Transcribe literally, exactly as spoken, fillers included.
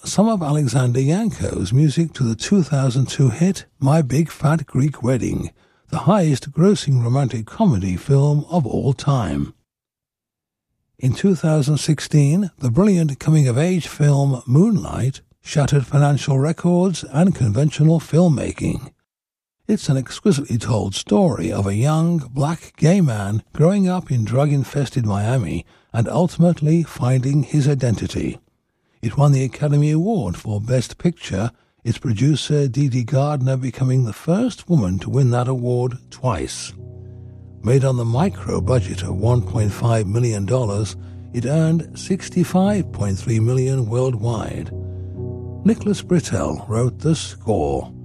some of Alexander Yanko's music to the two thousand two hit My Big Fat Greek Wedding, the highest-grossing romantic comedy film of all time. In two thousand sixteen, the brilliant coming-of-age film Moonlight shattered financial records and conventional filmmaking. It's an exquisitely told story of a young, black gay man growing up in drug-infested Miami and ultimately finding his identity. It won the Academy Award for Best Picture, its producer Dee Dee Gardner becoming the first woman to win that award twice. Made on the micro-budget of one point five million dollars, it earned sixty-five point three million dollars worldwide. Nicholas Britell wrote the score.